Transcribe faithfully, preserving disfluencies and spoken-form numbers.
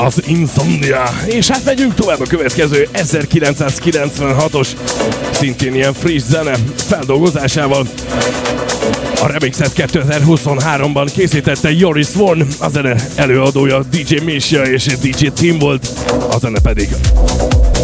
az Insomnia. És hát megyünk tovább a következő ezerkilencszázkilencvenhatos, szintén ilyen friss zene feldolgozásával. A remixet kétezer-huszonháromban készítette Joris Vorn, a zene előadója dé dzsé Misha és dé dzsé Tim volt, a zene pedig